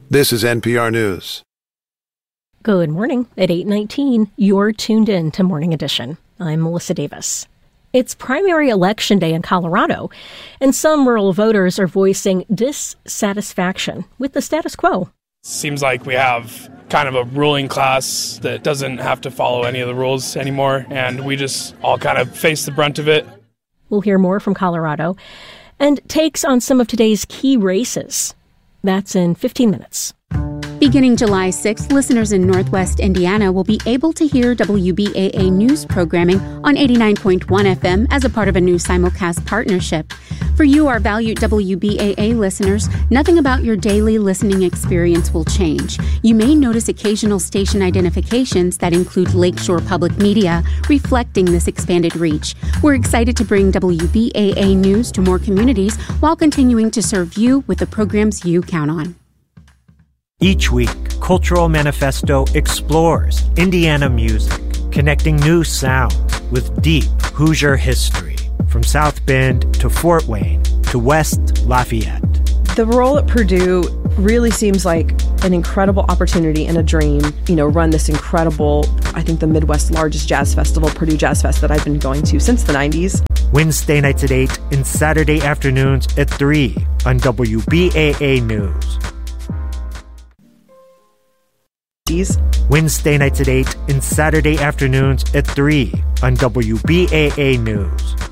This is NPR News. Good morning. At 8:19, you're tuned in to Morning Edition. I'm Melissa Davis. It's primary election day in Colorado, and some rural voters are voicing dissatisfaction with the status quo. Seems like we have kind of a ruling class that doesn't have to follow any of the rules anymore, and we just all kind of face the brunt of it. We'll hear more from Colorado and takes on some of today's key races. That's in 15 minutes. Beginning July 6th, listeners in Northwest Indiana will be able to hear WBAA news programming on 89.1 FM as a part of a new simulcast partnership. For you, our valued WBAA listeners, nothing about your daily listening experience will change. You may notice occasional station identifications that include Lakeshore Public Media, reflecting this expanded reach. We're excited to bring WBAA news to more communities while continuing to serve you with the programs you count on. Each week, Cultural Manifesto explores Indiana music, connecting new sounds with deep Hoosier history, from South Bend to Fort Wayne to West Lafayette. The role at Purdue really seems like an incredible opportunity and a dream. Run this incredible, I think the Midwest's largest jazz festival, Purdue Jazz Fest, that I've been going to since the 90s. Wednesday nights at 8 and Saturday afternoons at 3 on WBAA News. Wednesday nights at 8 and Saturday afternoons at 3 on WBAA News.